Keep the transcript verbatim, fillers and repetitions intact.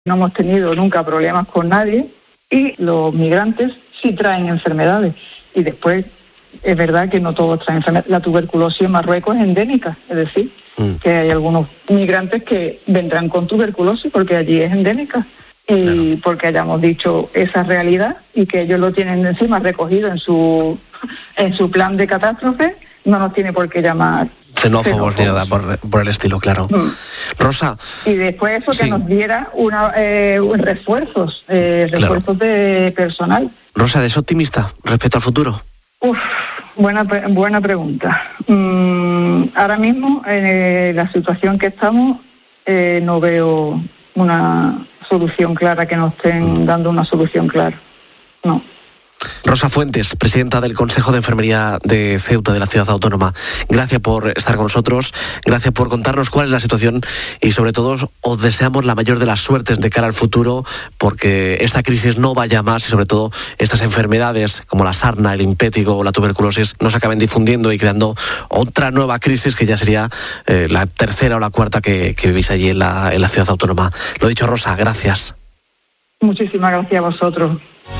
No hemos tenido nunca problemas con nadie y los migrantes sí traen enfermedades. Y después es verdad que no todos traen enfermedades. La tuberculosis en Marruecos es endémica, es decir, mm. que hay algunos migrantes que vendrán con tuberculosis porque allí es endémica. Y claro. porque hayamos dicho esa realidad y que ellos lo tienen encima recogido en su, en su plan de catástrofe, no nos tiene por qué llamar xenófobos ni nada por, por el estilo, claro. Mm. Rosa. Y después eso, que sí. nos diera una, eh, refuerzos, eh, refuerzos claro. de personal. Rosa, ¿eres optimista respecto al futuro? Uf, buena, buena pregunta. Mm, ahora mismo, en eh, la situación que estamos, eh, no veo una solución clara, que nos estén mm. dando una solución clara. No. Rosa Fuentes, presidenta del Consejo de Enfermería de Ceuta, de la Ciudad Autónoma. Gracias por estar con nosotros, gracias por contarnos cuál es la situación y sobre todo os deseamos la mayor de las suertes de cara al futuro, porque esta crisis no vaya más y sobre todo estas enfermedades como la sarna, el impétigo o la tuberculosis no se acaben difundiendo y creando otra nueva crisis que ya sería eh, la tercera o la cuarta que, que vivís allí en la, en la Ciudad Autónoma. Lo dicho, Rosa, gracias. Muchísimas gracias a vosotros.